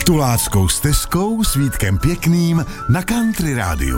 Tuláckou stezkou s Vítkem Pěkným na Country Rádiu.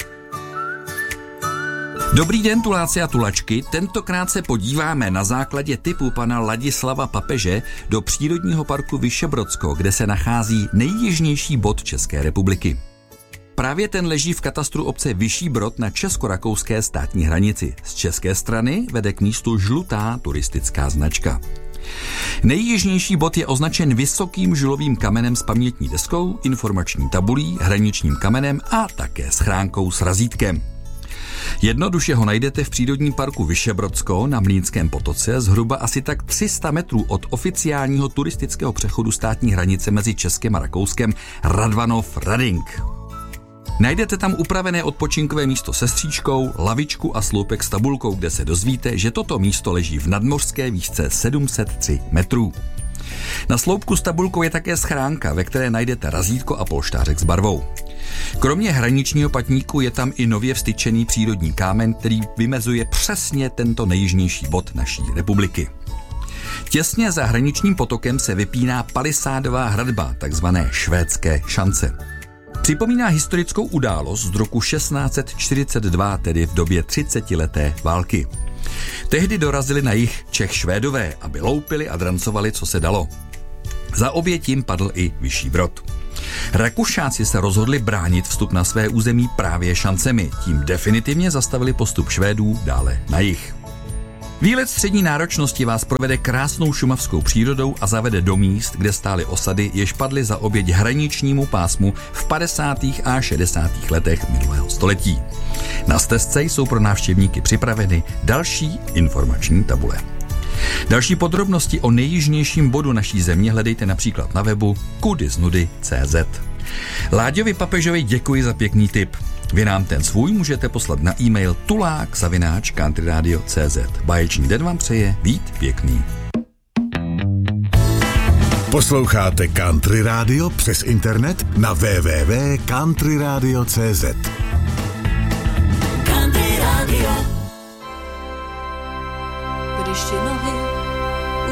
Dobrý den, tuláci a tulačky. Tentokrát se podíváme na základě tipu pana Ladislava Papeže do přírodního parku Vyšebrodsko, kde se nachází nejjižnější bod České republiky. Právě ten leží v katastru obce Vyšší Brod na česko-rakouské státní hranici. Z české strany vede k místu žlutá turistická značka. Nejjižnější bod je označen vysokým žulovým kamenem s pamětní deskou, informační tabulí, hraničním kamenem a také schránkou s razítkem. Jednoduše ho najdete v přírodním parku Vyšebrodsko na Mlýnském potoce, zhruba asi tak 300 metrů od oficiálního turistického přechodu státní hranice mezi Českem a Rakouskem Radvanov-Rading. Najdete tam upravené odpočinkové místo se stříčkou, lavičku a sloupek s tabulkou, kde se dozvíte, že toto místo leží v nadmořské výšce 703 metrů. Na sloupku s tabulkou je také schránka, ve které najdete razítko a polštářek s barvou. Kromě hraničního patníku je tam i nově vstyčený přírodní kámen, který vymezuje přesně tento nejjižnější bod naší republiky. Těsně za hraničním potokem se vypíná palisádová hradba, takzvané švédské šance. Připomíná historickou událost z roku 1642, tedy v době 30leté války. Tehdy dorazili na jih Čech Švédové, aby loupili a drancovali, co se dalo. Za obětím padl i Vyšší Brod. Rakušáci se rozhodli bránit vstup na své území právě šancemi, tím definitivně zastavili postup Švédů dále na jih. Výlet střední náročnosti vás provede krásnou šumavskou přírodou a zavede do míst, kde stály osady, jež padly za oběť hraničnímu pásmu v 50. a 60. letech minulého století. Na stezce jsou pro návštěvníky připraveny další informační tabule. Další podrobnosti o nejjižnějším bodu naší země hledejte například na webu kudyznudy.cz. Láďovi Papežovi děkuji za pěkný tip. Vy nám ten svůj můžete poslat na e-mail tulák@countryradio.cz. Báječný den vám přeje Vít Pěkný. Posloucháte Country Radio přes internet na www.countryradio.cz. Country Radio. Když ti nohy